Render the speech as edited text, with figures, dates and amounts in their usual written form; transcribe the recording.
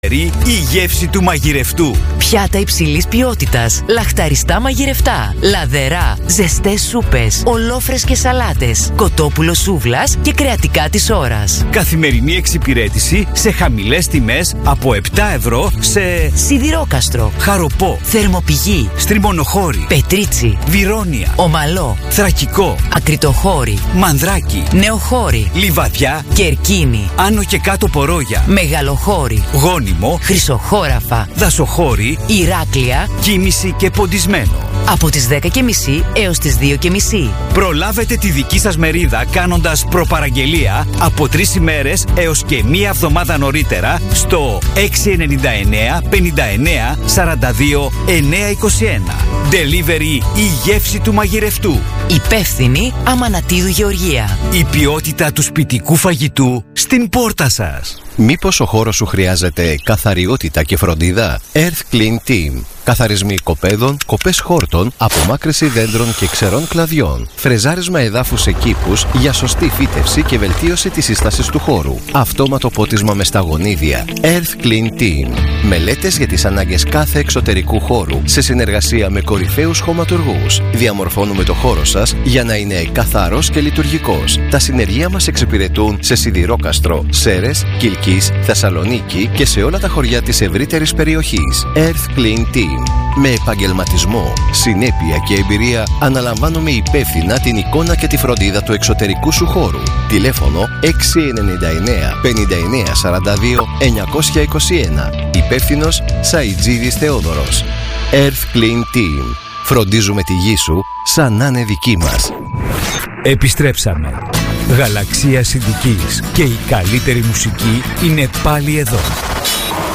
Η γεύση του μαγειρευτού. Πιάτα υψηλής ποιότητας, λαχταριστά μαγειρευτά, λαδερά, ζεστές σούπες, ολόφρεσκες σαλάτες, κοτόπουλο σούβλας και κρεατικά της ώρας. Καθημερινή εξυπηρέτηση σε χαμηλές τιμές από 7 ευρώ σε Σιδηρόκαστρο, Χαροπό, Θερμοπηγή, Στριμονοχώρη, Πετρίτσι, Βυρώνια, Ομαλό, Θρακικό, Ακριτοχώρη, Μανδράκι, Νεοχώρη, Λιβαδιά, Κερκίνη, Άνω και Κάτω Πορόγια, Μεγαλοχώρη, Γόνιμο, Χρυσοχώραφα, Δασοχώρη, Ηράκλεια, Κίμηση και Ποντισμένο. Από τις 10.30 έως τις 2.30. Προλάβετε τη δική σας μερίδα κάνοντας προπαραγγελία από 3 ημέρες έως και 1 εβδομάδα νωρίτερα στο 699 59 42 921. Delivery η γεύση του μαγειρευτού. Υπεύθυνη Αμανατίδου Γεωργία. Η ποιότητα του σπιτικού φαγητού στην πόρτα σας. Μήπως ο χώρος σου χρειάζεται καθαριότητα και φροντίδα? Earth Clean Team. Καθαρισμοί οικοπαίδων, κοπές χόρτων, απομάκρυνση δέντρων και ξερών κλαδιών. Φρεζάρισμα εδάφους σε κήπους για σωστή φύτευση και βελτίωση της σύστασης του χώρου. Αυτόματο πότισμα με σταγονίδια. Earth Clean Team. Μελέτες για τις ανάγκες κάθε εξωτερικού χώρου σε συνεργασία με κορυφαίους χωματουργούς. Διαμορφώνουμε το χώρο σας για να είναι καθαρός και λειτουργικός. Τα συνεργεία μας εξυπηρετούν σε Σιδηρόκαστρο, Σέρρες, Κιλκής, Θεσσαλονίκη και σε όλα τα χωριά της ευρύτερης περιοχής. Earth Clean Team. Με επαγγελματισμό, συνέπεια και εμπειρία αναλαμβάνουμε υπεύθυνα την εικόνα και τη φροντίδα του εξωτερικού σου χώρου. Τηλέφωνο 699 59 42 921. Υπεύθυνος Σαιτζίδης Θεόδωρος. Earth Clean Team. Φροντίζουμε τη γη σου σαν να είναι δική μας. Επιστρέψαμε. Γαλαξία Συνδικής και η καλύτερη μουσική είναι πάλι εδώ.